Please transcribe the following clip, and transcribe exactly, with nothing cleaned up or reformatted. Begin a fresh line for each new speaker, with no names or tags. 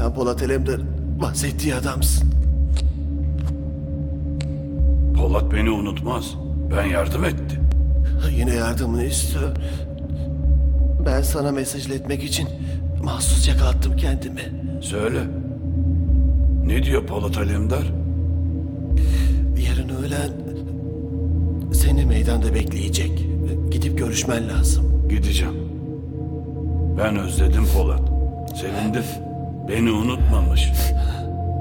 Sen Polat Alemdar bahsettiği adamsın.
Polat beni unutmaz. Ben yardım ettim.
Yine yardımını istiyor. Ben sana mesaj iletmek için mahsus yakalattım kendimi.
Söyle. Ne diyor Polat Alemdar?
Yarın öğlen seni meydanda bekleyecek. Gidip görüşmen lazım.
Gideceğim. Ben özledim Polat. Sevindim. Beni unutmamış.